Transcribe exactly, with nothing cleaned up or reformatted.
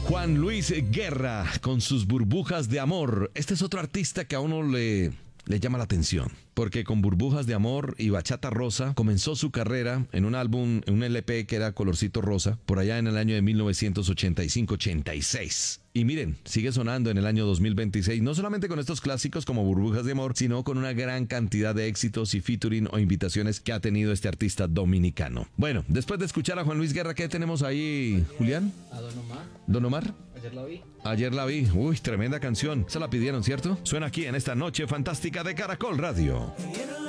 Juan Luis Guerra con sus Burbujas de Amor. Este es otro artista que a uno le, le llama la atención, porque con Burbujas de Amor y Bachata Rosa comenzó su carrera en un álbum, en un L P que era colorcito rosa, por allá en el año de mil novecientos ochenta y cinco ochenta y seis. Y miren, sigue sonando en el año dos mil veintiséis, no solamente con estos clásicos como Burbujas de Amor, sino con una gran cantidad de éxitos y featuring o invitaciones que ha tenido este artista dominicano. Bueno, después de escuchar a Juan Luis Guerra, ¿qué tenemos ahí, Julián? A Don Omar. ¿Don Omar? Ayer la vi. Ayer la vi. Uy, tremenda canción. Se la pidieron, ¿cierto? Suena aquí en esta noche fantástica de Caracol Radio.